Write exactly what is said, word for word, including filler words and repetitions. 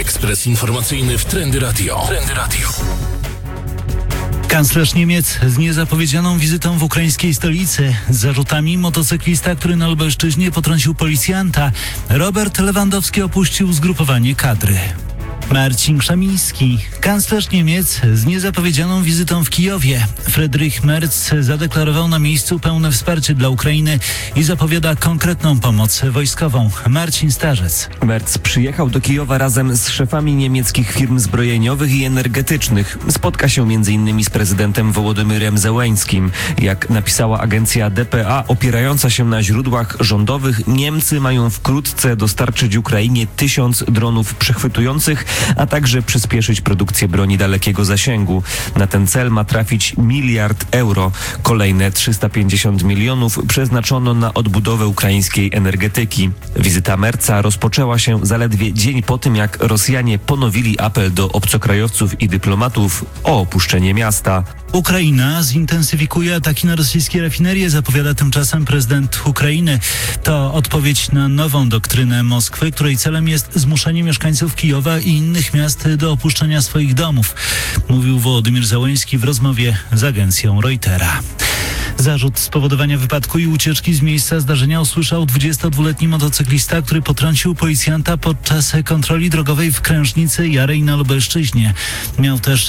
Ekspres informacyjny w Trendy Radio. Trendy Radio. Kanclerz Niemiec z niezapowiedzianą wizytą w ukraińskiej stolicy. Z zarzutami motocyklista, który na Lubelszczyźnie potrącił policjanta. Robert Lewandowski opuścił zgrupowanie kadry. Marcin Krzemiński, kanclerz Niemiec z niezapowiedzianą wizytą w Kijowie. Friedrich Merz zadeklarował na miejscu pełne wsparcie dla Ukrainy i zapowiada konkretną pomoc wojskową. Marcin Starzec. Merz przyjechał do Kijowa razem z szefami niemieckich firm zbrojeniowych i energetycznych. Spotka się między innymi z prezydentem Wołodymyrem Zełeńskim. Jak napisała agencja D P A opierająca się na źródłach rządowych, Niemcy mają wkrótce dostarczyć Ukrainie tysiąc dronów przechwytujących, a także przyspieszyć produkcję broni dalekiego zasięgu. Na ten cel ma trafić miliard euro. Kolejne trzysta pięćdziesiąt milionów przeznaczono na odbudowę ukraińskiej energetyki. Wizyta Merza rozpoczęła się zaledwie dzień po tym, jak Rosjanie ponowili apel do obcokrajowców i dyplomatów o opuszczenie miasta. Ukraina zintensyfikuje ataki na rosyjskie rafinerie, zapowiada tymczasem prezydent Ukrainy. To odpowiedź na nową doktrynę Moskwy, której celem jest zmuszenie mieszkańców Kijowa i innych miast do opuszczenia swoich domów, mówił Wołodymyr Zełeński w rozmowie z agencją Reutera. Zarzut spowodowania wypadku i ucieczki z miejsca zdarzenia usłyszał dwudziestodwuletni motocyklista, który potrącił policjanta podczas kontroli drogowej w Krężnicy Jarej na Lubelszczyźnie. Miał też